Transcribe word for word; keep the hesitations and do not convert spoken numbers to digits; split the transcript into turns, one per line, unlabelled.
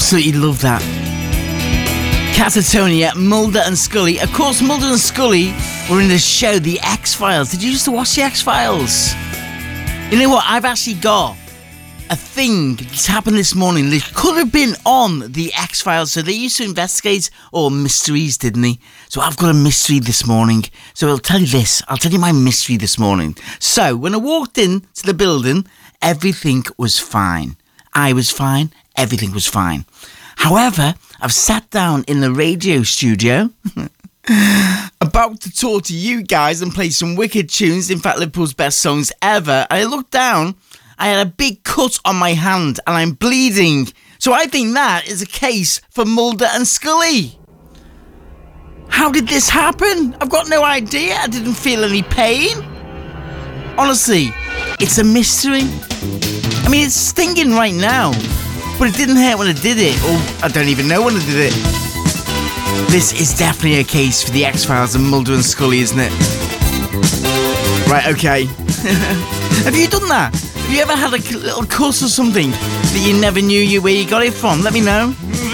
Absolutely love that. Catatonia, Mulder and Scully. Of course, Mulder and Scully were in the show The X-Files. Did you used to watch The X-Files? You know what? I've actually got a thing that's happened this morning that could have been on The X-Files. So they used to investigate all mysteries, didn't they? So I've got a mystery this morning. So I'll tell you this. I'll tell you my mystery this morning. So when I walked in to the building, everything was fine. I was fine. Everything was fine. However, I've sat down in the radio studio about to talk to you guys and play some wicked tunes. In fact, Liverpool's best songs ever. And I looked down. I had a big cut on my hand and I'm bleeding. So I think that is a case for Mulder and Scully. How did this happen? I've got no idea. I didn't feel any pain. Honestly, it's a mystery. I mean, it's stinging right now, but it didn't hurt when I did it. Or I don't even know when I did it. This is definitely a case for the X-Files and Mulder and Scully, isn't it? Right, okay. Have you done that? Have you ever had a little cut or something that you never knew you where you got it from? Let me know.